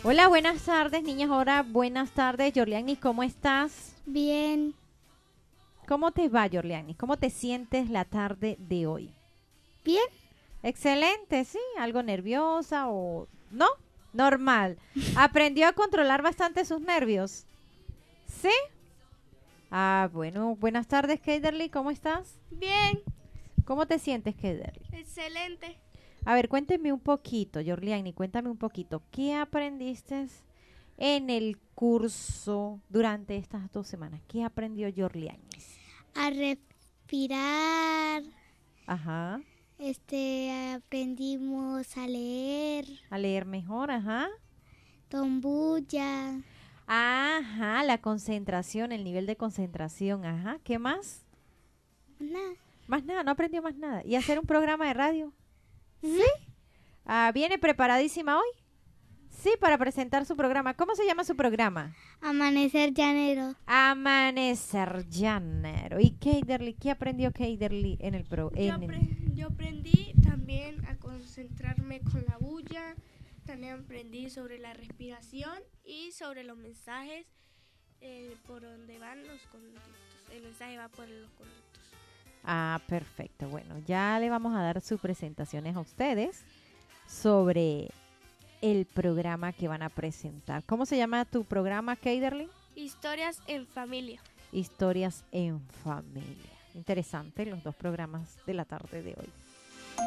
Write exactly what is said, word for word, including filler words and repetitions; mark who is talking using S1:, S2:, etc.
S1: Hola, buenas tardes, niñas. Ahora, buenas tardes, Yorliani. ¿Cómo estás?
S2: Bien,
S1: ¿Cómo te va, Yorliani? ¿Cómo te sientes la tarde de hoy?
S2: bien.
S1: Excelente, sí. ¿Algo nerviosa o no? Normal. ¿Aprendió a controlar bastante sus nervios? ¿Sí? Ah, bueno. Buenas tardes, Keiderly. ¿Cómo estás?
S2: Bien,
S1: ¿Cómo te sientes, Keiderly?
S2: excelente.
S1: A ver, cuénteme un poquito, Yorliani. Cuéntame un poquito. ¿Qué aprendiste en el curso durante estas dos semanas? ¿Qué aprendió Yorliani?
S2: A respirar,
S1: Ajá.
S2: este, aprendimos a leer,
S1: A leer mejor, ajá.
S2: tombulla,
S1: Ajá, la concentración, el nivel de concentración, ajá. ¿Qué más?
S2: nada.
S1: Más nada, no aprendió más nada. ¿Y hacer un programa de radio?
S2: ¿Sí?
S1: Ah, ¿viene preparadísima hoy? Sí, para presentar su programa. ¿Cómo se llama su programa?
S2: Amanecer llanero.
S1: Amanecer Llanero. ¿Y Keiderly? ¿Qué aprendió Keiderly en el pro?
S3: Yo,
S1: En el-
S3: apre- yo aprendí también a concentrarme con la bulla, también aprendí sobre la respiración y sobre los mensajes eh, por donde van los conductos. El mensaje va por los conductos.
S1: Ah, perfecto. Bueno, ya le vamos a dar sus presentaciones a ustedes sobre el programa que van a presentar. ¿Cómo se llama tu programa, Keiderly?
S3: Historias en familia.
S1: Historias en familia. Interesante los dos programas de la tarde de hoy.